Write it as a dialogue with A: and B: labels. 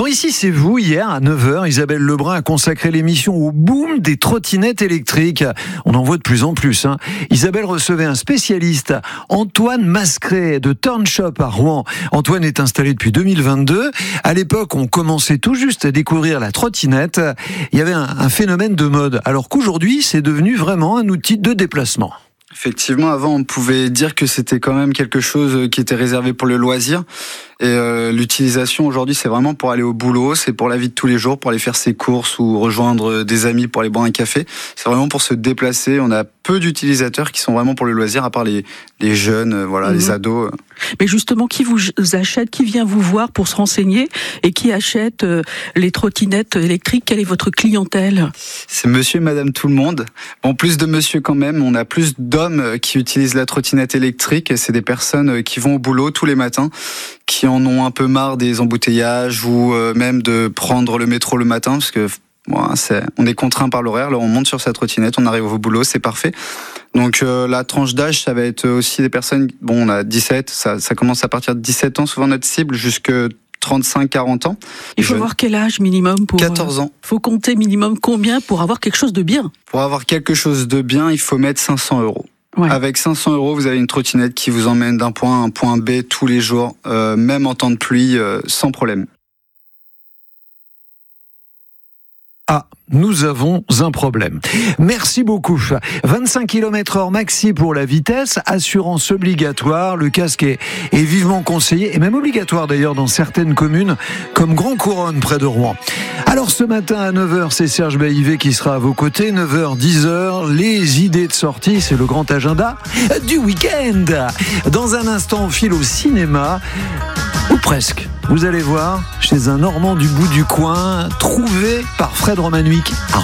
A: Dans Ici c'est vous, hier à 9h, Isabelle Lebrun a consacré l'émission au boom des trottinettes électriques. On en voit de plus en plus. Isabelle recevait un spécialiste, Antoine Mascret de Turn Shop à Rouen. Antoine est installé depuis 2022. À l'époque, on commençait tout juste à découvrir la trottinette. Il y avait un phénomène de mode, alors qu'aujourd'hui, c'est devenu vraiment un outil de déplacement.
B: Effectivement, avant, on pouvait dire que c'était quand même quelque chose qui était réservé pour le loisir. Et l'utilisation aujourd'hui, c'est vraiment pour aller au boulot, c'est pour la vie de tous les jours, pour aller faire ses courses ou rejoindre des amis pour aller boire un café. C'est vraiment pour se déplacer. On a peu d'utilisateurs qui sont vraiment pour le loisir, à part les jeunes, les ados.
C: Mais justement, qui vous achète, qui vient vous voir pour se renseigner et qui achète les trottinettes électriques? Quelle est votre clientèle?
B: C'est monsieur et madame tout le monde. Bon, plus de monsieur quand même. On a plus d'hommes qui utilisent la trottinette électrique. C'est des personnes qui vont au boulot tous les matins, qui en ont un peu marre des embouteillages ou même de prendre le métro le matin, parce que on est contraint par l'horaire. Là, on monte sur sa trottinette, on arrive au boulot, c'est parfait. Donc la tranche d'âge, ça va être aussi des personnes, on a 17, ça commence à partir de 17 ans, souvent notre cible, jusque 35-40 ans.
C: Il faut avoir quel âge minimum pour
B: 14 ans.
C: Il faut compter minimum combien pour avoir quelque chose de bien?
B: Pour avoir quelque chose de bien, il faut mettre 500 €.
C: Ouais.
B: Avec 500 €, vous avez une trottinette qui vous emmène d'un point A à un point B tous les jours, même en temps de pluie, sans problème.
A: Ah, nous avons un problème. Merci beaucoup. 25 km/h maxi pour la vitesse, assurance obligatoire, le casque est vivement conseillé, et même obligatoire d'ailleurs dans certaines communes, comme Grand Couronne près de Rouen. Alors ce matin à 9h, c'est Serge Baillivet qui sera à vos côtés, 9h, 10h, les idées de sortie, c'est le grand agenda du week-end. Dans un instant, on file au cinéma, ou presque. Vous allez voir, chez un Normand du bout du coin, trouvé par Fred Romanuik à